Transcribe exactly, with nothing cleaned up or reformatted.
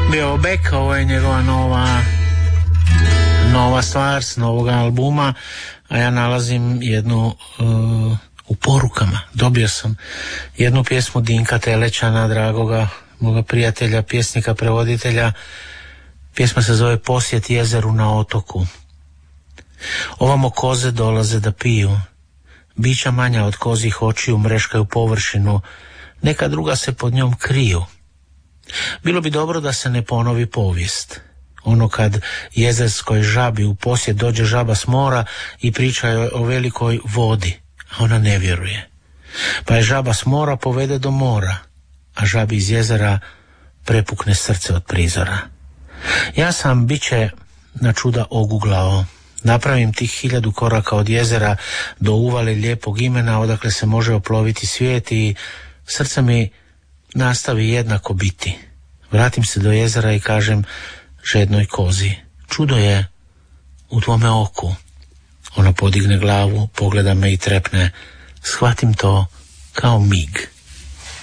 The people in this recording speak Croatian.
Bio Beck, ovo je njegova nova nova stvar s novog albuma, a ja nalazim jednu uh, u porukama. Dobio sam jednu pjesmu Dinka Telećana, dragoga moga prijatelja, pjesnika, prevoditelja. Pjesma se zove Posjet jezeru na otoku. Ovamo koze dolaze da piju, bića manja od kozih očiju mreškaju površinu, neka druga se pod njom kriju. Bilo bi dobro da se ne ponovi povijest. Ono kad jezerskoj žabi u posjet dođe žaba s mora i priča joj o velikoj vodi, a ona ne vjeruje. Pa je žaba s mora povede do mora, a žabi iz jezera prepukne srce od prizora. Ja sam biće na čuda oguglao. Napravim tih hiljadu koraka od jezera do uvale lijepog imena odakle se može oploviti svijet i srce mi nastavi jednako biti. Vratim se do jezera i kažem žednoj kozi, čudo je u tvome oku. Ona podigne glavu, pogleda me i trepne, shvatim to kao mig.